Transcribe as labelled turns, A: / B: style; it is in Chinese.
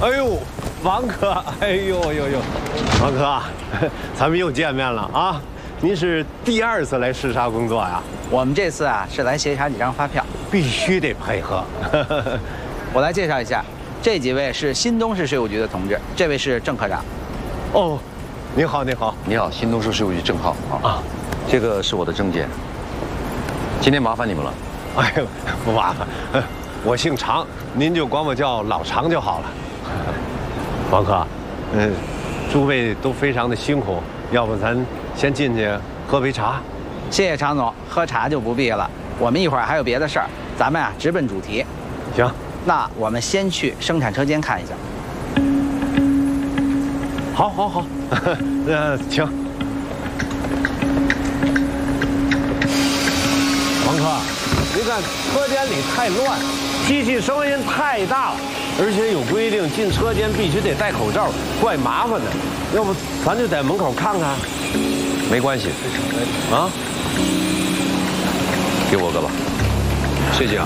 A: 哎呦，王哥，哎呦呦呦，王哥，咱们又见面了啊！您是第2次来视察工作呀？
B: 我们这次啊是来协查几张发票，
A: 必须得配合。
B: 我来介绍一下，这几位是新东市税务局的同志，这位是郑科长。
A: 哦，你好，你好，
C: 你好，新东市税务局郑浩啊，这个是我的证件。今天麻烦你们了。
A: 哎呦，不麻烦，我姓常，您就管我叫老常就好了。王哥，诸位都非常的辛苦，要不咱先进去喝杯茶？
B: 谢谢常总，喝茶就不必了，我们一会儿还有别的事儿，咱们啊直奔主题。
A: 行，
B: 那我们先去生产车间看一下。
A: 好，好，好，请。王哥，你看车间里太乱，机器声音太大了，而且有规定进车间必须得戴口罩，怪麻烦的。要不咱就在门口看看？
C: 没关系，
A: 啊，
C: 给我个吧。谢谢啊。